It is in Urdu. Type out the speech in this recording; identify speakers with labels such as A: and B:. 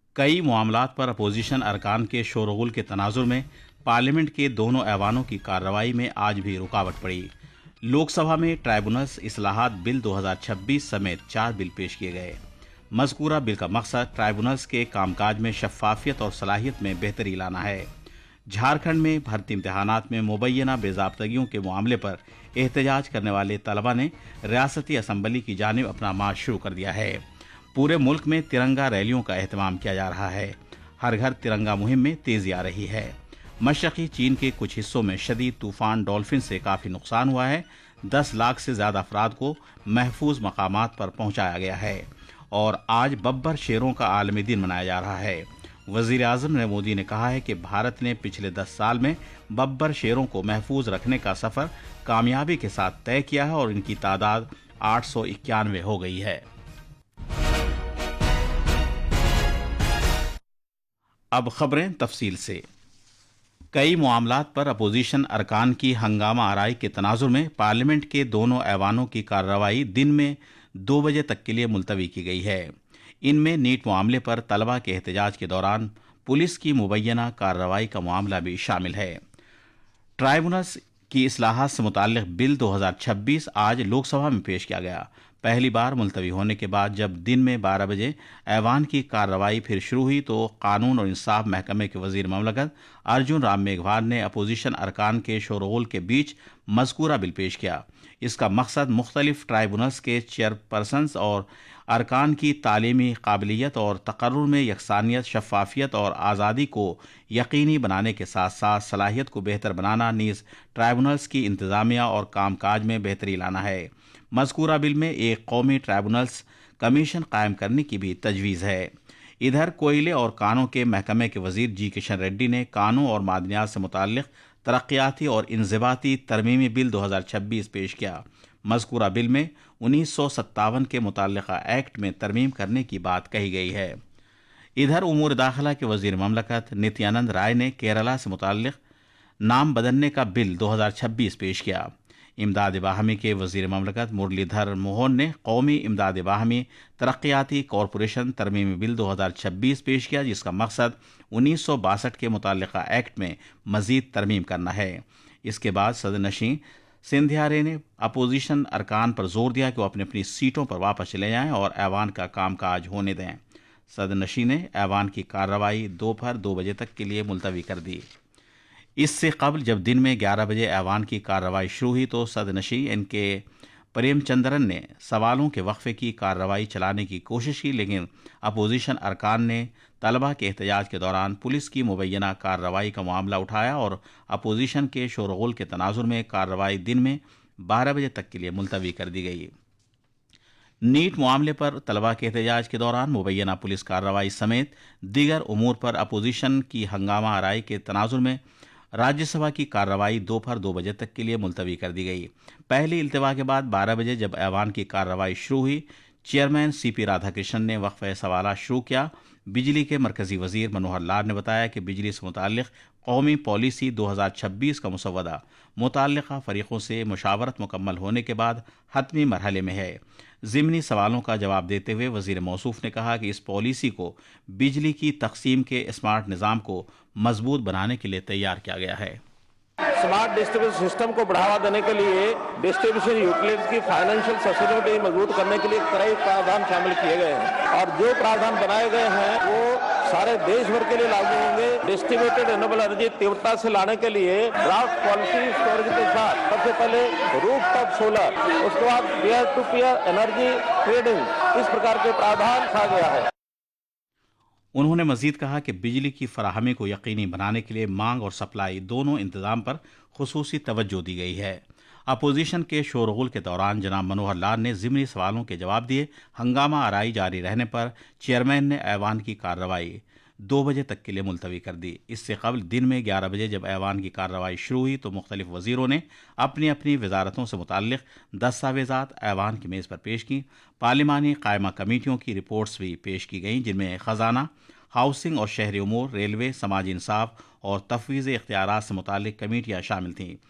A: کئی معاملات پر اپوزیشن ارکان کے شور و غل کے تناظر میں پارلیمنٹ کے دونوں ایوانوں کی کارروائی میں آج بھی رکاوٹ پڑی۔ لوک سبھا میں ٹرائبونلز اصلاحات بل 2026 سمیت 4 بل پیش کیے گئے۔ مذکورہ بل کا مقصد ٹرائبونلز کے کام کاج میں شفافیت اور صلاحیت میں بہتری لانا ہے۔ جھارکھنڈ میں بھرتی امتحانات میں مبینہ بے ضابطگیوں کے معاملے پر احتجاج کرنے والے طلبہ نے ریاستی اسمبلی کی جانب اپنا مارچ شروع کر دیا ہے۔ پورے ملک میں ترنگا ریلیوں کا اہتمام کیا جا رہا ہے۔ ہر گھر ترنگا مہم میں تیزی آ رہی ہے۔ مشرقی چین کے کچھ حصوں میں شدید طوفان ڈولفن سے کافی نقصان ہوا ہے۔ 10 لاکھ سے زیادہ افراد کو محفوظ مقامات پر پہنچایا گیا ہے اور آج ببر شیروں کا عالمی دن منایا جا رہا ہے۔ وزیر اعظم نریندر مودی نے کہا ہے کہ بھارت نے پچھلے 10 سال میں ببر شیروں کو محفوظ رکھنے کا سفر کامیابی کے ساتھ طے کیا ہے اور ان کی تعداد 891 ہو گئی ہے۔ اب خبریں تفصیل سے۔ کئی معاملات پر اپوزیشن ارکان کی ہنگامہ آرائی کے تناظر میں پارلیمنٹ کے دونوں ایوانوں کی کارروائی دن میں 2 بجے تک کے لیے ملتوی کی گئی ہے۔ ان میں نیٹ معاملے پر طلبہ کے احتجاج کے دوران پولیس کی مبینہ کارروائی کا معاملہ بھی شامل ہے۔ ٹرائبونلز کی اصلاحات سے متعلق بل 2026 آج لوک سبھا میں پیش کیا گیا۔ پہلی بار ملتوی ہونے کے بعد جب دن میں 12 بجے ایوان کی کارروائی پھر شروع ہوئی تو قانون اور انصاف محکمے کے وزیر مملکت ارجن رام میگھوال نے اپوزیشن ارکان کے شور و غل کے بیچ مذکورہ بل پیش کیا۔ اس کا مقصد مختلف ٹرائبونلز کے چیئرپرسنز اور ارکان کی تعلیمی قابلیت اور تقرر میں یکسانیت، شفافیت اور آزادی کو یقینی بنانے کے ساتھ ساتھ صلاحیت کو بہتر بنانا نیز ٹرائبونلز کی انتظامیہ اور کام کاج میں بہتری لانا ہے۔ مذکورہ بل میں ایک قومی ٹرائبونلز کمیشن قائم کرنے کی بھی تجویز ہے۔ ادھر کوئلے اور کانوں کے محکمے کے وزیر جی کشن ریڈی نے کانوں اور معدنیات سے متعلق ترقیاتی اور انضباطی ترمیمی بل 2026 پیش کیا۔ مذکورہ بل میں 1957 کے متعلقہ ایکٹ میں ترمیم کرنے کی بات کہی گئی ہے۔ ادھر امور داخلہ کے وزیر مملکت نتیانند رائے نے کیرالہ سے متعلق نام بدلنے کا بل 2026 پیش کیا۔ امداد باہمی کے وزیر مملکت مرلی دھر موہن نے قومی امداد باہمی ترقیاتی کارپوریشن ترمیمی بل 2026 پیش کیا، جس کا مقصد 1962 کے متعلقہ ایکٹ میں مزید ترمیم کرنا ہے۔ اس کے بعد صدر نشین سندھیا رے نے اپوزیشن ارکان پر زور دیا کہ وہ اپنی اپنی سیٹوں پر واپس چلے جائیں اور ایوان کا کام کاج ہونے دیں۔ صدر نشین نے ایوان کی کارروائی دوپہر 2 بجے تک کے لیے ملتوی کر دی۔ اس سے قبل جب دن میں 11 بجے ایوان کی کارروائی شروع ہوئی تو صدر نشین ان کے پریم چندرن نے سوالوں کے وقفے کی کارروائی چلانے کی کوشش کی، لیکن اپوزیشن ارکان نے طلبہ کے احتجاج کے دوران پولیس کی مبینہ کارروائی کا معاملہ اٹھایا اور اپوزیشن کے شور و غل کے تناظر میں کارروائی دن میں 12 بجے تک کے لیے ملتوی کر دی گئی۔ نیٹ معاملے پر طلبہ کے احتجاج کے دوران مبینہ پولیس کارروائی سمیت دیگر امور پر اپوزیشن کی ہنگامہ آرائی کے تناظر میں راجیہ سبھا کی کارروائی دوپہر 2 بجے تک کے لیے ملتوی کر دی گئی۔ پہلی التوا کے بعد 12 بجے جب ایوان کی کارروائی شروع ہوئی، چیئرمین سی پی رادھا کرشنن نے وقفہ سوالات شروع کیا۔ بجلی کے مرکزی وزیر منوہر لال نے بتایا کہ بجلی سے متعلق قومی پالیسی 2026 کا مسودہ متعلقہ فریقوں سے مشاورت مکمل ہونے کے بعد حتمی مرحلے میں ہے۔ ضمنی سوالوں کا جواب دیتے ہوئے وزیر موصوف نے کہا کہ اس پالیسی کو بجلی کی تقسیم کے اسمارٹ نظام کو مضبوط بنانے کے لیے تیار کیا گیا ہے۔
B: اسمارٹ ڈسٹریبیوشن سسٹم کو بڑھاوا دینے کے لیے ڈسٹریبیوشن یوٹیلیٹیز کی فائنینشیل سسٹینیبلٹی مضبوط کرنے کے لیے کئی پرادھان شامل کیے گئے ہیں اور جو پرادھان بنائے گئے ہیں وہ سارے دیش بھر کے لیے لاگو ہوں گے۔ ڈسٹریبیوٹیڈ رینیویبل انرجی تیورتا سے لانے کے لیے ڈرافٹ پالیسی اسٹوریج کے ساتھ سب سے پہلے روف ٹاپ سولر، اس کے بعد peer to pair energy trading, اس پرکار کے پرادھان کھا گیا ہے۔
A: انہوں نے مزید کہا کہ بجلی کی فراہمی کو یقینی بنانے کے لیے مانگ اور سپلائی دونوں انتظام پر خصوصی توجہ دی گئی ہے۔ اپوزیشن کے شور و غل کے دوران جناب منوہر لال نے ضمنی سوالوں کے جواب دیے۔ ہنگامہ آرائی جاری رہنے پر چیئرمین نے ایوان کی کارروائی 2 بجے تک کے لیے ملتوی کر دی۔ اس سے قبل دن میں 11 بجے جب ایوان کی کارروائی شروع ہوئی تو مختلف وزیروں نے اپنی اپنی وزارتوں سے متعلق دستاویزات ایوان کی میز پر پیش کی۔ پارلیمانی قائمہ کمیٹیوں کی رپورٹس بھی پیش کی گئیں، جن میں خزانہ، ہاؤسنگ اور شہری امور، ریلوے، سماجی انصاف اور تفویض اختیارات سے متعلق کمیٹیاں شامل تھیں۔